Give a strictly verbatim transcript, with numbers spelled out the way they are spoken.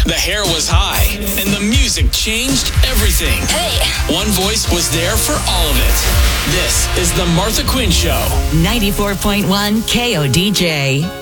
The hair was high, and the music changed everything. Hey. One voice was there for all of it. This is The Martha Quinn Show. ninety-four point one K O D J.